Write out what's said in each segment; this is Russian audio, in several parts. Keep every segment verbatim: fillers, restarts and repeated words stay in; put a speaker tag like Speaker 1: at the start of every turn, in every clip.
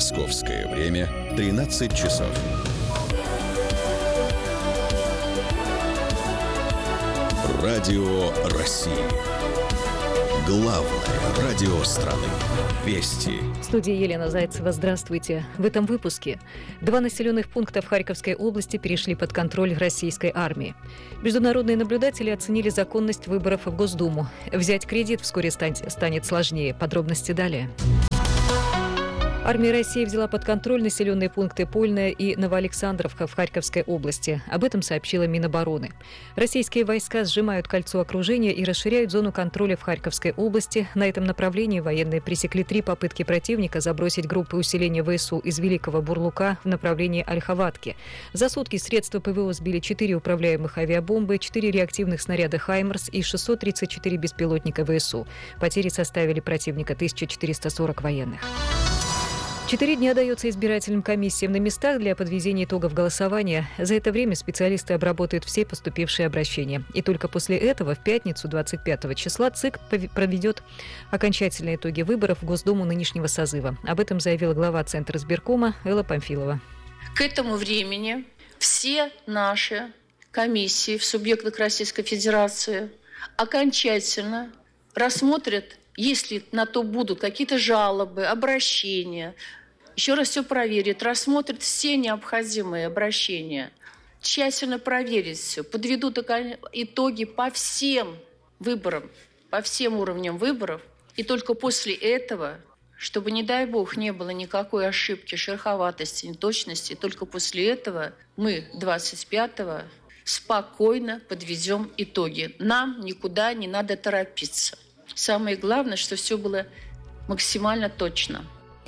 Speaker 1: Московское время тринадцать часов. Радио России. Главное радио страны. Вести.
Speaker 2: В студии Елена Зайцева. Здравствуйте. В этом выпуске два населенных пункта в Харьковской области перешли под контроль российской армии. Международные наблюдатели оценили законность выборов в Госдуму. Взять кредит вскоре станет сложнее. Подробности далее. Армия России взяла под контроль населенные пункты Польная и Новоалександровка в Харьковской области. Об этом сообщила Минобороны. Российские войска сжимают кольцо окружения и расширяют зону контроля в Харьковской области. На этом направлении военные пресекли три попытки противника забросить группы усиления ВСУ из Великого Бурлука в направлении Ольховатки. За сутки средства ПВО сбили четыре управляемых авиабомбы, четыре реактивных снаряда «Хаймерс» и шестьсот тридцать четыре беспилотника ВСУ. Потери составили противника тысяча четыреста сорок военных. Четыре дня дается избирательным комиссиям на местах для подведения итогов голосования. За это время специалисты обработают все поступившие обращения. И только после этого в пятницу, двадцать пятого числа, ЦИК проведет окончательные итоги выборов в Госдуму нынешнего созыва. Об этом заявила глава Центра избиркома Элла Памфилова.
Speaker 3: К этому времени все наши комиссии в субъектах Российской Федерации окончательно рассмотрят, если на то будут какие-то жалобы, обращения, еще раз все проверят, рассмотрят все необходимые обращения, тщательно проверят все, подведут итоги по всем выборам, по всем уровням выборов, и только после этого, чтобы, не дай бог, не было никакой ошибки, шероховатости, неточности, только после этого мы двадцать пятого спокойно подведем итоги. Нам никуда не надо торопиться. Самое главное, что все было максимально точно.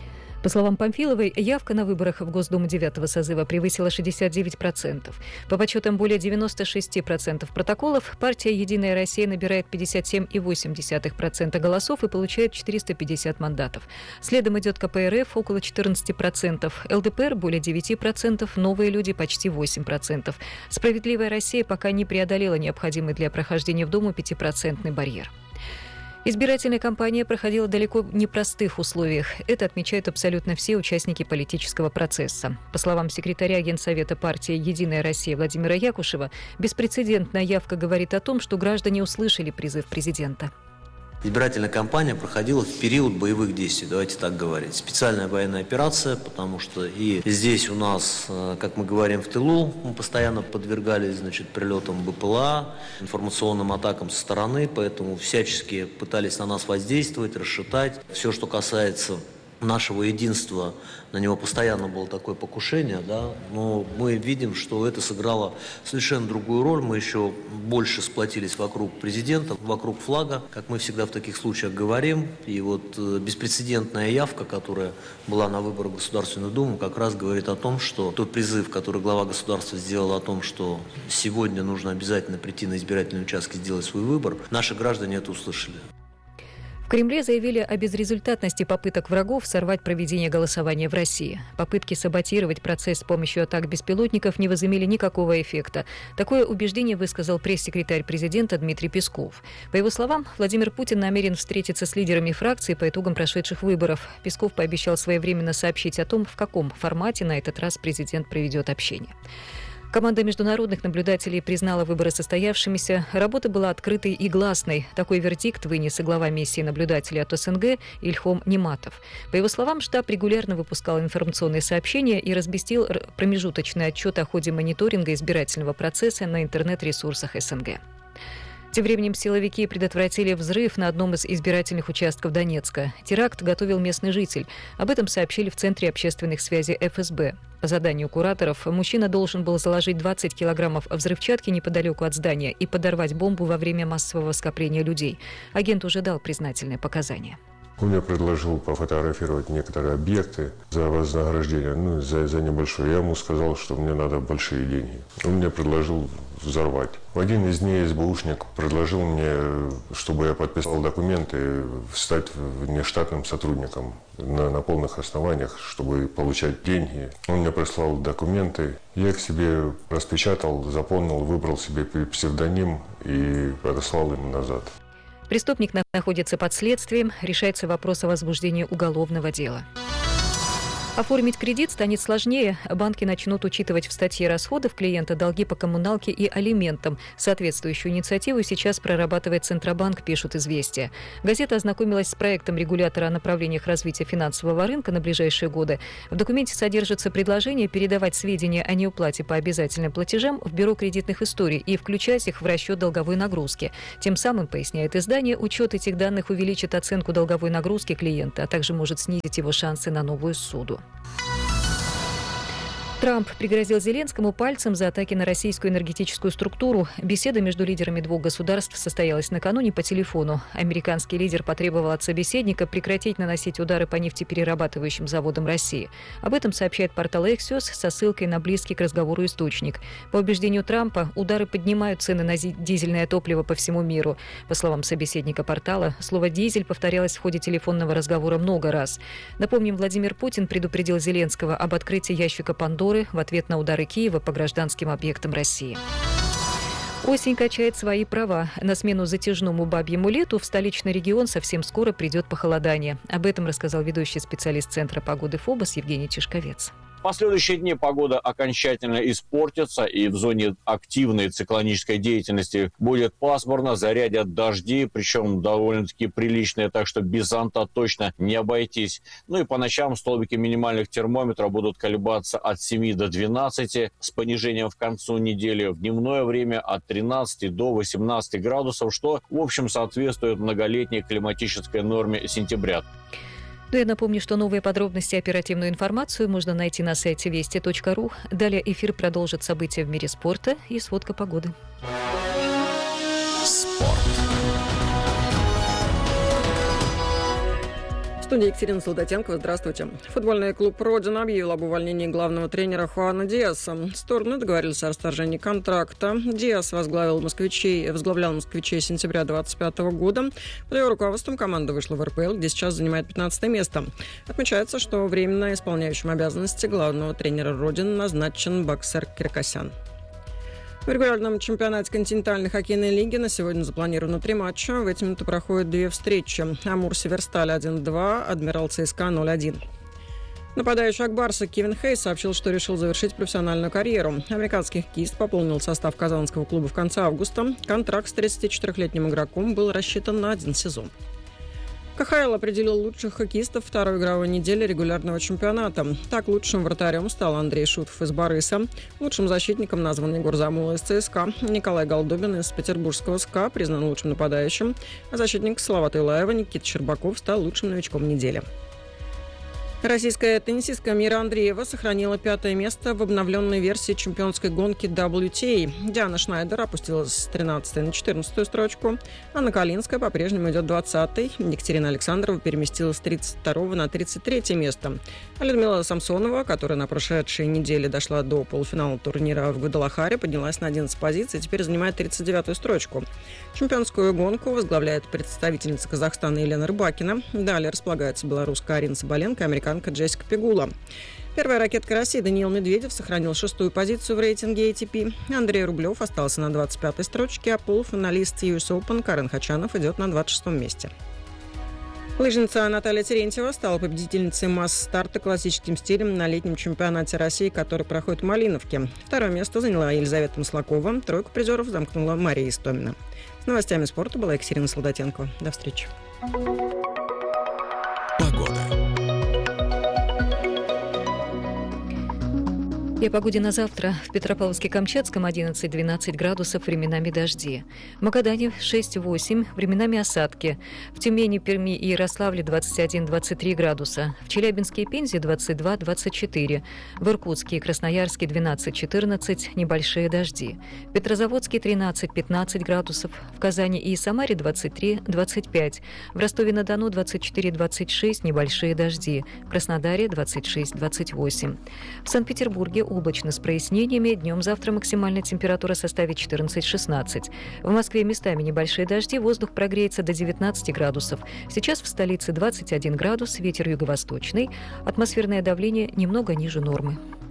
Speaker 2: По словам Памфиловой, явка на выборах в Госдуму девятого созыва превысила шестьдесят девять процентов. По подсчетам более девяносто шесть процентов протоколов, партия «Единая Россия» набирает пятьдесят семь целых восемь десятых процента голосов и получает четыреста пятьдесят мандатов. Следом идет ка пэ эр эф около четырнадцать процентов, эл дэ пэ эр более девять процентов, «Новые люди» почти восемь процентов. «Справедливая Россия» пока не преодолела необходимый для прохождения в Думу пятипроцентный барьер. Избирательная кампания проходила в далеко непростых условиях. Это отмечают абсолютно все участники политического процесса. По словам секретаря Генсовета партии «Единая Россия» Владимира Якушева, беспрецедентная явка говорит о том, что граждане услышали призыв президента.
Speaker 4: Избирательная кампания проходила в период боевых действий, давайте так говорить. Специальная военная операция, потому что и здесь у нас, как мы говорим, в тылу, мы постоянно подвергались, значит, прилетам бэ пэ эл а, информационным атакам со стороны, поэтому всячески пытались на нас воздействовать, расшатать. Все, что касается нашего единства, на него постоянно было такое покушение, да, но мы видим, что это сыграло совершенно другую роль. Мы еще больше сплотились вокруг президента, вокруг флага, как мы всегда в таких случаях говорим. И вот беспрецедентная явка, которая была на выборах в Государственную Думу, как раз говорит о том, что тот призыв, который глава государства сделал о том, что сегодня нужно обязательно прийти на избирательные участки, сделать свой выбор, наши граждане это услышали.
Speaker 2: В Кремле заявили о безрезультатности попыток врагов сорвать проведение голосования в России. Попытки саботировать процесс с помощью атак беспилотников не возымели никакого эффекта. Такое убеждение высказал пресс-секретарь президента Дмитрий Песков. По его словам, Владимир Путин намерен встретиться с лидерами фракций по итогам прошедших выборов. Песков пообещал своевременно сообщить о том, в каком формате на этот раз президент проведет общение. Команда международных наблюдателей признала выборы состоявшимися. Работа была открытой и гласной. Такой вердикт вынес и глава миссии наблюдателей от эс эн гэ Ильхом Нематов. По его словам, штаб регулярно выпускал информационные сообщения и разместил промежуточный отчет о ходе мониторинга избирательного процесса на интернет-ресурсах эс эн гэ. Тем временем силовики предотвратили взрыв на одном из избирательных участков Донецка. Теракт готовил местный житель. Об этом сообщили в Центре общественных связей эф эс бэ. По заданию кураторов, мужчина должен был заложить двадцать килограммов взрывчатки неподалеку от здания и подорвать бомбу во время массового скопления людей. Агент уже дал признательные показания.
Speaker 5: Он мне предложил пофотографировать некоторые объекты за вознаграждение, ну, за, за небольшое. Я ему сказал, что мне надо большие деньги. Он мне предложил взорвать. В один из дней эс бэ ушник предложил мне, чтобы я подписал документы, стать внештатным сотрудником на, на полных основаниях, чтобы получать деньги. Он мне прислал документы. Я их себе распечатал, заполнил, выбрал себе псевдоним и отослал им назад.
Speaker 2: Преступник находится под следствием. Решается вопрос о возбуждении уголовного дела. Оформить кредит станет сложнее. Банки начнут учитывать в статье расходов клиента долги по коммуналке и алиментам. Соответствующую инициативу сейчас прорабатывает Центробанк, пишут «Известия». Газета ознакомилась с проектом регулятора о направлениях развития финансового рынка на ближайшие годы. В документе содержится предложение передавать сведения о неуплате по обязательным платежам в Бюро кредитных историй и включать их в расчет долговой нагрузки. Тем самым, поясняет издание, учет этих данных увеличит оценку долговой нагрузки клиента, а также может снизить его шансы на новую ссуду. Трамп пригрозил Зеленскому пальцем за атаки на российскую энергетическую структуру. Беседа между лидерами двух государств состоялась накануне по телефону. Американский лидер потребовал от собеседника прекратить наносить удары по нефтеперерабатывающим заводам России. Об этом сообщает портал Axios со ссылкой на близкий к разговору источник. По убеждению Трампа, удары поднимают цены на дизельное топливо по всему миру. По словам собеседника портала, слово «дизель» повторялось в ходе телефонного разговора много раз. Напомним, Владимир Путин предупредил Зеленского об открытии ящика Пандоры в ответ на удары Киева по гражданским объектам России. Осень качает свои права. На смену затяжному бабьему лету в столичный регион совсем скоро придет похолодание. Об этом рассказал ведущий специалист Центра погоды ФОБОС Евгений Тишковец.
Speaker 6: В последующие дни погода окончательно испортится, и в зоне активной циклонической деятельности будет пасмурно, зарядят дожди, причем довольно-таки приличные, так что без зонта точно не обойтись. Ну и по ночам столбики минимальных термометров будут колебаться от семи до двенадцати, с понижением в концу недели. В дневное время от тринадцати до восемнадцати градусов, что, в общем, соответствует многолетней климатической норме сентября.
Speaker 2: Ну, я напомню, что новые подробности и оперативную информацию можно найти на сайте вести точка ру. Далее эфир продолжит события в мире спорта и сводка погоды.
Speaker 1: Спорт.
Speaker 7: В студии Екатерина Солдатенкова. Здравствуйте. Футбольный клуб «Родина» объявил об увольнении главного тренера Хуана Диаса. Стороны договорились о расторжении контракта. Диас возглавил москвичей, возглавлял москвичей с сентября двадцать пятого года. Под его руководством команда вышла в эр пэ эл, где сейчас занимает пятнадцатое место. Отмечается, что временно исполняющим обязанности главного тренера «Родины» назначен Баксер Киркосян. В регулярном чемпионате континентальной хоккейной лиги на сегодня запланировано три матча. В эти минуты проходят две встречи. Амур-Северсталь один-два, Адмирал ЦСКА ноль-один. Нападающий Акбарса Кевин Хейс сообщил, что решил завершить профессиональную карьеру. Американский хоккеист пополнил состав казанского клуба в конце августа. Контракт с тридцатичетырёхлетним игроком был рассчитан на один сезон. ка ха эл определил лучших хоккеистов второй игровой недели регулярного чемпионата. Так, лучшим вратарем стал Андрей Шутов из Бориса. Лучшим защитником назван Егор Замула из ЦСКА. Николай Голдобин из петербургского СКА признан лучшим нападающим. А защитник Салават Юлаева Никита Щербаков стал лучшим новичком недели. Российская теннисистка Мира Андреева сохранила пятое место в обновленной версии чемпионской гонки дабл ю ти эй. Диана Шнайдер опустилась с тринадцатой на четырнадцатую строчку. Анна Калинская по-прежнему идет двадцатой. Екатерина Александрова переместилась с тридцать второго на тридцать третье место. А Людмила Самсонова, которая на прошедшей неделе дошла до полуфинала турнира в Гвадалахаре, поднялась на одиннадцать позиций и теперь занимает тридцать девятую строчку. Чемпионскую гонку возглавляет представительница Казахстана Елена Рыбакина. Далее располагается белорусская Арина Соболенко и американка Джессика Пегула. Первая ракетка России Даниил Медведев сохранил шестую позицию в рейтинге эй ти пи. Андрей Рублев остался на двадцать пятой строчке, а полуфиналист ю эс Open Карен Хачанов идет на двадцать шестом месте. Лыжница Наталья Терентьева стала победительницей масс-старта классическим стилем на летнем чемпионате России, который проходит в Малиновке. Второе место заняла Елизавета Маслакова. Тройку призеров замкнула Мария Истомина. С новостями спорта была Екатерина Солдатенкова. До встречи.
Speaker 1: Погода.
Speaker 2: И о погоде на завтра. В Петропавловске-Камчатском одиннадцать-двенадцать градусов, временами дожди. В Магадане шесть-восемь, временами осадки. В Тюмени, Перми и Ярославле двадцать один-двадцать три градуса. В Челябинске и Пензе двадцать два-двадцать четыре. В Иркутске и Красноярске двенадцать-четырнадцать, небольшие дожди. В Петрозаводске тринадцать-пятнадцать градусов. В Казани и Самаре двадцать три-двадцать пять. В Ростове-на-Дону двадцать четыре-двадцать шесть, небольшие дожди. В Краснодаре двадцать шесть-двадцать восемь. В Санкт-Петербурге облачно с прояснениями. Днем завтра максимальная температура составит четырнадцать-шестнадцать. В Москве местами небольшие дожди, воздух прогреется до девятнадцати градусов. Сейчас в столице двадцать один градус, ветер юго-восточный, атмосферное давление немного ниже нормы.